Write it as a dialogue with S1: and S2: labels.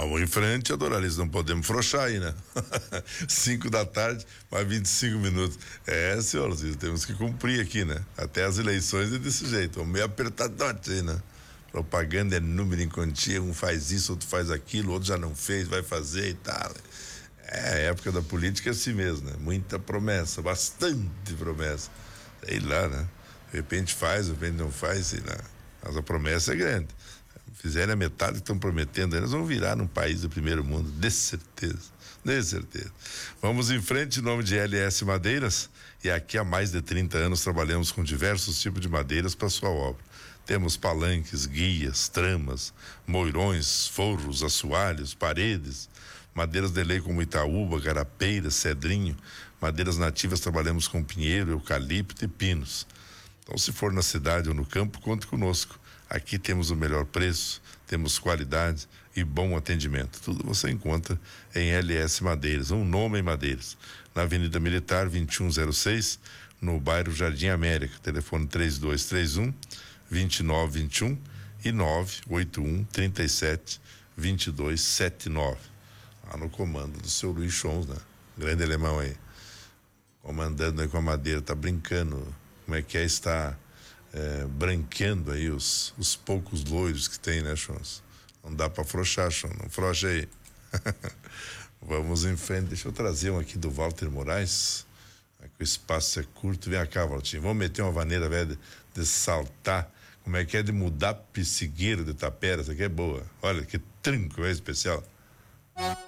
S1: Vamos em frente, Doralice, não podemos frouxar aí, né? 5 da tarde, mais 25 minutos. Senhor, temos que cumprir aqui, né? Até as eleições é desse jeito, vamos meio apertadote aí, né? Propaganda é número em quantia, um faz isso, outro faz aquilo, outro já não fez, vai fazer e tal. A época da política é assim mesmo, né? Muita promessa, bastante promessa. Sei lá, né? De repente faz, de repente não faz, sei lá. Mas a promessa é grande. Fizerem a metade que estão prometendo, eles vão virar num país do primeiro mundo, de certeza. De certeza. Vamos em frente, em nome de LS Madeiras, e aqui há mais de 30 anos trabalhamos com diversos tipos de madeiras para sua obra. Temos palanques, guias, tramas, moirões, forros, assoalhos, paredes, madeiras de lei como Itaúba, garapeira, cedrinho, madeiras nativas trabalhamos com pinheiro, eucalipto e pinos. Então, se for na cidade ou no campo, conte conosco. Aqui temos o melhor preço, temos qualidade e bom atendimento. Tudo você encontra em LS Madeiras, um nome em Madeiras. Na Avenida Militar 2106, no bairro Jardim América. Telefone 3231-2921 e 981-37-2279. Lá no comando do seu Luiz Chons, né? Grande alemão aí. Comandando aí com a madeira, tá brincando. Como é que é? Está branqueando aí os poucos loiros que tem, né, Chons? Não dá pra afrouxar, Chons, não afrouxa aí. Vamos em frente, deixa eu trazer um aqui do Walter Moraes, que o espaço é curto. Vem cá, Valtinho, vamos meter uma vaneira, velho, de saltar, como é que é, de mudar pissigueiro de tapera, essa aqui é boa, olha que tranco, é especial.